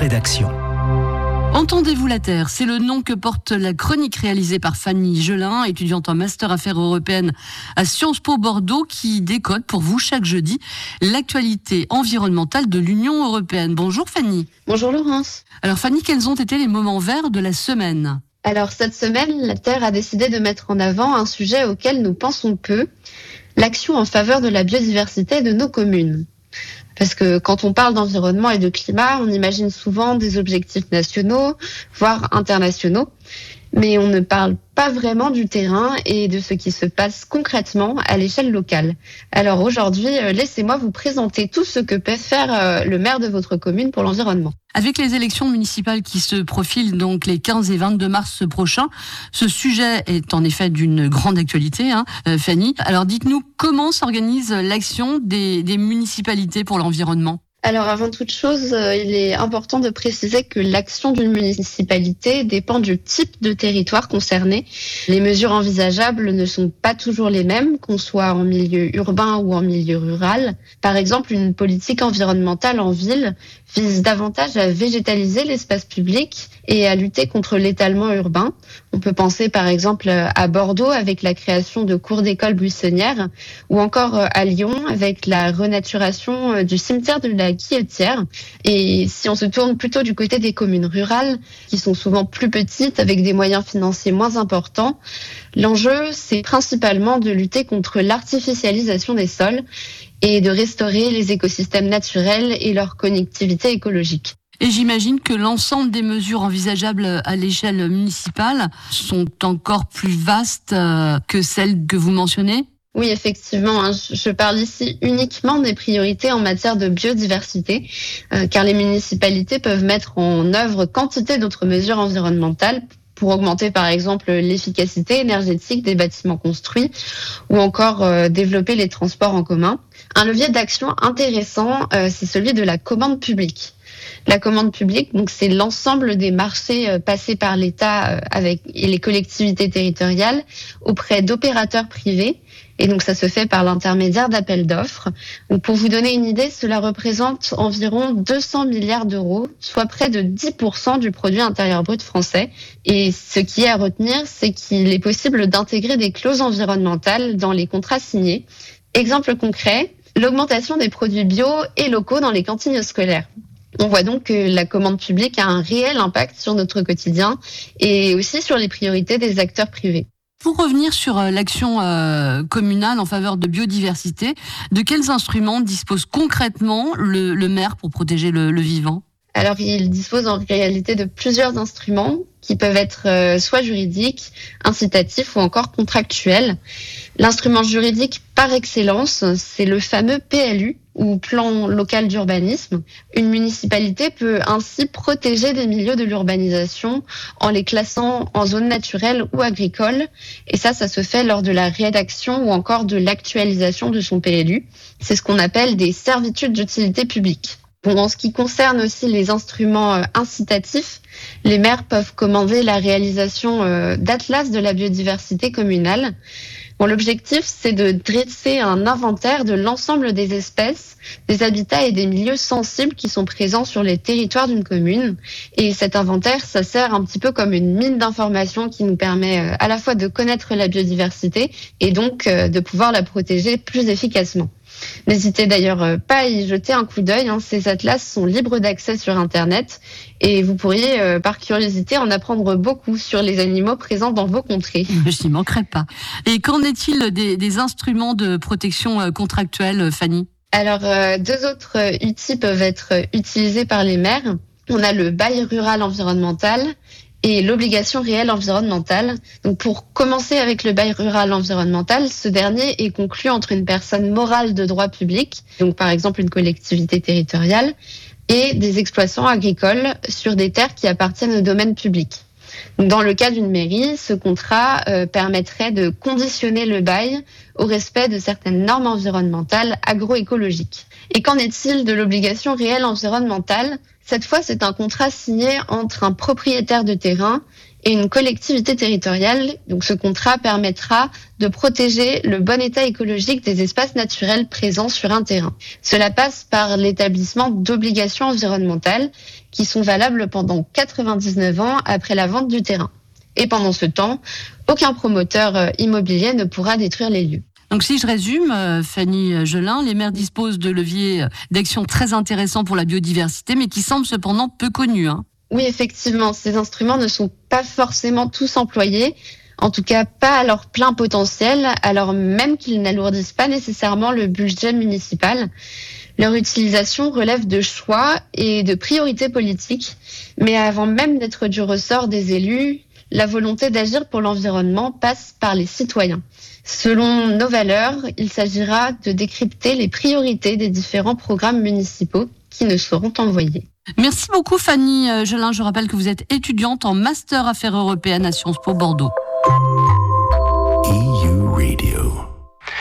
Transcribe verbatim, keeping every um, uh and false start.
rédaction. Entendez-vous la Terre, c'est le nom que porte la chronique réalisée par Fanny Gelin, étudiante en Master Affaires européennes à Sciences Po Bordeaux, qui décode pour vous chaque jeudi l'actualité environnementale de l'Union européenne. Bonjour Fanny. Bonjour Laurence. Alors Fanny, quels ont été les moments verts de la semaine ? Alors cette semaine, la Terre a décidé de mettre en avant un sujet auquel nous pensons peu, l'action en faveur de la biodiversité de nos communes. Parce que quand on parle d'environnement et de climat, on imagine souvent des objectifs nationaux, voire internationaux, mais on ne parle pas vraiment du terrain et de ce qui se passe concrètement à l'échelle locale. Alors aujourd'hui, laissez-moi vous présenter tout ce que peut faire le maire de votre commune pour l'environnement. Avec les élections municipales qui se profilent donc les quinze et vingt-deux mars prochains, ce sujet est en effet d'une grande actualité, hein, Fanny. Alors dites-nous, comment s'organise l'action des, des municipalités pour l'environnement ? Alors avant toute chose, euh, il est important de préciser que l'action d'une municipalité dépend du type de territoire concerné. Les mesures envisageables ne sont pas toujours les mêmes, qu'on soit en milieu urbain ou en milieu rural. Par exemple, une politique environnementale en ville vise davantage à végétaliser l'espace public et à lutter contre l'étalement urbain. On peut penser par exemple à Bordeaux avec la création de cours d'école buissonnières ou encore à Lyon avec la renaturation du cimetière de la Guillotière. Et si on se tourne plutôt du côté des communes rurales, qui sont souvent plus petites avec des moyens financiers moins importants, l'enjeu c'est principalement de lutter contre l'artificialisation des sols et de restaurer les écosystèmes naturels et leur connectivité écologique. Et j'imagine que l'ensemble des mesures envisageables à l'échelle municipale sont encore plus vastes que celles que vous mentionnez ? Oui, effectivement, hein, je parle ici uniquement des priorités en matière de biodiversité, euh, car les municipalités peuvent mettre en œuvre quantité d'autres mesures environnementales pour augmenter par exemple l'efficacité énergétique des bâtiments construits ou encore euh, développer les transports en commun. Un levier d'action intéressant, euh, c'est celui de la commande publique. La commande publique, donc c'est l'ensemble des marchés euh, passés par l'État euh, avec et les collectivités territoriales auprès d'opérateurs privés. Et donc ça se fait par l'intermédiaire d'appels d'offres. Donc pour vous donner une idée, cela représente environ deux cents milliards d'euros, soit près de dix pour cent du produit intérieur brut français. Et ce qui est à retenir, c'est qu'il est possible d'intégrer des clauses environnementales dans les contrats signés. Exemple concret, l'augmentation des produits bio et locaux dans les cantines scolaires. On voit donc que la commande publique a un réel impact sur notre quotidien et aussi sur les priorités des acteurs privés. Pour revenir sur l'action euh, communale en faveur de biodiversité, de quels instruments dispose concrètement le, le maire pour protéger le, le vivant ? Alors, il dispose en réalité de plusieurs instruments qui peuvent être euh, soit juridiques, incitatifs ou encore contractuels. L'instrument juridique par excellence, c'est le fameux P L U, ou plan local d'urbanisme. Une municipalité peut ainsi protéger des milieux de l'urbanisation en les classant en zone naturelle ou agricole. Et ça, ça se fait lors de la rédaction ou encore de l'actualisation de son P L U. C'est ce qu'on appelle des servitudes d'utilité publique. Bon, en ce qui concerne aussi les instruments euh, incitatifs, les maires peuvent commander la réalisation euh, d'atlas de la biodiversité communale. Bon, l'objectif, c'est de dresser un inventaire de l'ensemble des espèces, des habitats et des milieux sensibles qui sont présents sur les territoires d'une commune. Et cet inventaire, ça sert un petit peu comme une mine d'informations qui nous permet euh, à la fois de connaître la biodiversité et donc euh, de pouvoir la protéger plus efficacement. N'hésitez d'ailleurs pas à y jeter un coup d'œil, hein. Ces atlas sont libres d'accès sur Internet et vous pourriez, euh, par curiosité, en apprendre beaucoup sur les animaux présents dans vos contrées. Je n'y manquerai pas. Et qu'en est-il des, des instruments de protection contractuelle, Fanny ? Alors, euh, deux autres outils peuvent être utilisés par les maires. On a le bail rural environnemental et l'obligation réelle environnementale. Donc pour commencer avec le bail rural environnemental, ce dernier est conclu entre une personne morale de droit public, donc par exemple une collectivité territoriale, et des exploitants agricoles sur des terres qui appartiennent au domaine public. Dans le cas d'une mairie, ce contrat euh, permettrait de conditionner le bail au respect de certaines normes environnementales agroécologiques. Et qu'en est-il de l'obligation réelle environnementale ? Cette fois, c'est un contrat signé entre un propriétaire de terrain et une collectivité territoriale. Donc ce contrat permettra de protéger le bon état écologique des espaces naturels présents sur un terrain. Cela passe par l'établissement d'obligations environnementales qui sont valables pendant quatre-vingt-dix-neuf ans après la vente du terrain. Et pendant ce temps, aucun promoteur immobilier ne pourra détruire les lieux. Donc si je résume, Fanny Gelin, les maires disposent de leviers d'action très intéressants pour la biodiversité, mais qui semblent cependant peu connus. Hein. Oui, effectivement, ces instruments ne sont pas forcément tous employés, en tout cas pas à leur plein potentiel, alors même qu'ils n'alourdissent pas nécessairement le budget municipal. Leur utilisation relève de choix et de priorités politiques, mais avant même d'être du ressort des élus, la volonté d'agir pour l'environnement passe par les citoyens. Selon nos valeurs, il s'agira de décrypter les priorités des différents programmes municipaux qui nous seront envoyés. Merci beaucoup Fanny Gelin. Je rappelle que vous êtes étudiante en Master Affaires européennes à Sciences Po Bordeaux.